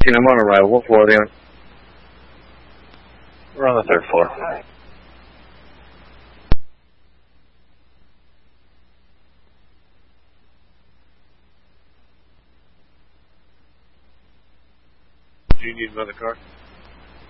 I'm on arrival. What floor are they on? We're on the 3rd floor. Do you need another car?